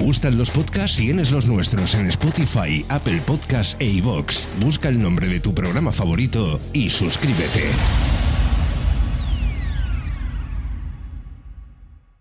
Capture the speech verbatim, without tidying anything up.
gustan los podcasts? Tienes los nuestros en Spotify, Apple Podcasts e iVoox. Busca el nombre de tu programa favorito y suscríbete.